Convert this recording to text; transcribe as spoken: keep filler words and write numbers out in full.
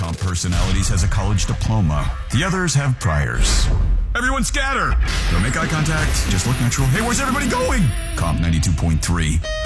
Comp Personalities has a college diploma. The others have priors. Everyone scatter! Don't make eye contact. Just look natural. Hey, where's everybody going? Comp ninety-two point three.